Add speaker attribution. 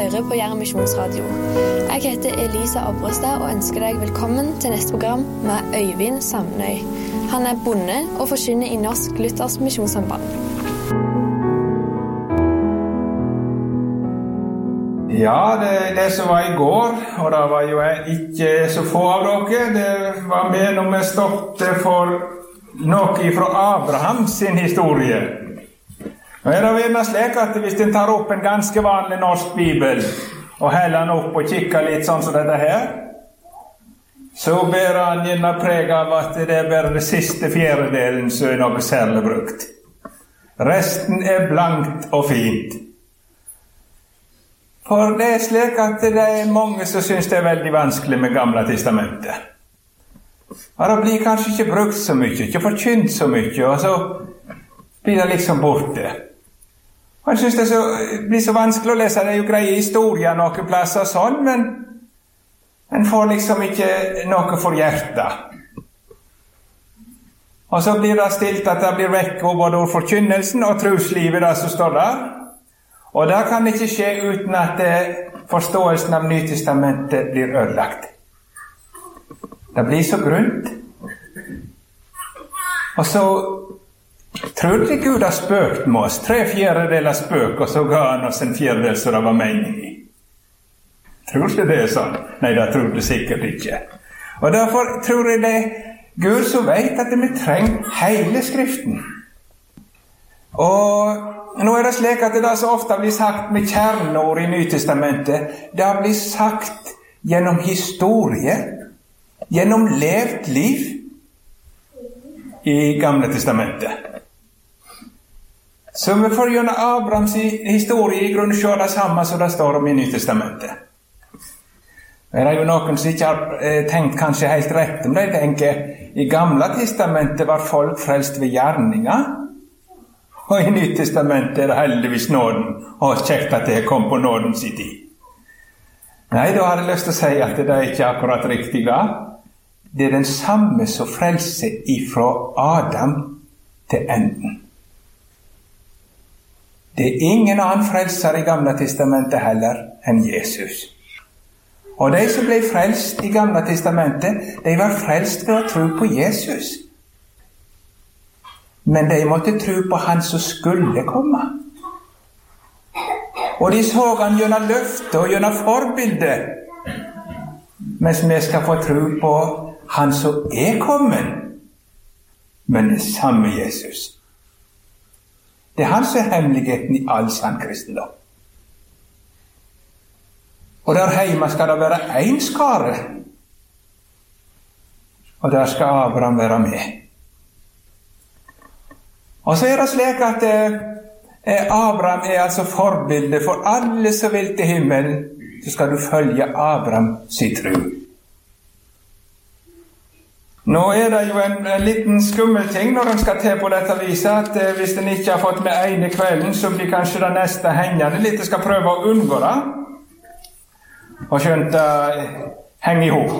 Speaker 1: hører på Jæren Misjonsradio. Jeg heter Elisa Abrestad og ønsker deg velkommen til neste program med Øyvind Samnøy. Han er bonde og forkynner i Norsk Luthersk Misjonssamband.
Speaker 2: Ja, det som var i går, og da var jo ikke så få av dere, det var med når vi stoppte for noe fra Abraham sin historie. Nå det gjerne slik at hvis en tar opp en ganske vanlig norsk bibel og heller den opp og kikker litt sånn som dette her, så bærer han gjerne preg av at det bare det siste fjerdedelen som noe særlig brukt. Resten blankt og fint. For det slik at det mange som synes det veldig vanskelig med Gamle testamentet. Og det blir kanskje ikke brukt så mye, ikke forkynt så mye, og så blir det liksom borte. Og jeg synes det blir så vanskelig å lese, det jo greie historier noen plasser sånn, men en får liksom ikke noe for hjertet. Og så blir det stilt at det blir vekk både over forkynnelsen og troslivet det som står der. Og det kan ikke skje uten at forståelsen av Nytestamentet blir ødelagt. Det blir så grunt. Og så trodde Gud har spøkt med oss. 3/4 spøk, og så ga han oss 1/4 så det var mening i. Tror ikke det sånn? Nei, det tror du sikkert ikke. Og derfor tror jeg det Gud som vet at vi trenger hele Skriften. Og nå det slik at det så ofte blir sagt med kjerneord i Nytestamentet. Det blir sagt gjennom historie, gjennom levd liv i Gamle testamentet. Så vi får gjennom Abrahams historie i grunn se det samme som det står om i Nytestamentet. Det jo noen som ikke har tenkt kanskje helt rett om det. Jeg tenker, i Gamle testamentet var folk frelst ved gjerninger, og i Nytestamentet det heldigvis nåden, og kjekt at det kom på nåden sin tid. Nei, da har jeg lyst til å si at det ikke akkurat riktig da. Det den samme som frelser ifra Adam til enden. Det ingen annen frelser i Gamle testamentet heller enn Jesus. Og de som ble frelst i Gamle testamentet, de var frelst ved å tro på Jesus. Men de måtte tro på han som skulle komme. Og de så han gjennom løfte og gjennom forbilde, mens vi skal få tro på han som kommet, men det samme Jesus. Det han som hemmeligheten i all sann kristendom. Og der hjemme skal det være en skare, og der skal Abraham være med. Og så det slik at Abraham altså forbilde for alle som vil til himmelen, så skal du følge Abraham sin tro. Nå det jo en liten skummel ting når en skal til på dette viset, at hvis en ikke har fått med ene kvelden, så blir kanskje det neste hengende litt. Jeg skal prøve å unngå det, og skjønt det henger i hop.